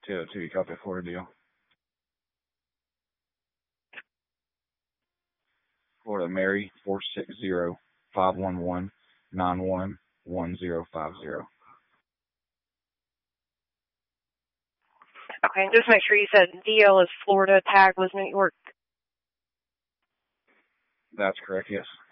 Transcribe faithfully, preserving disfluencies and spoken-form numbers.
two oh two, you copy Florida deal. Florida Mary, four six zero, five one one, nine one one zero five zero. Okay, just make sure you said D L is Florida, tag was New York. That's correct, yes.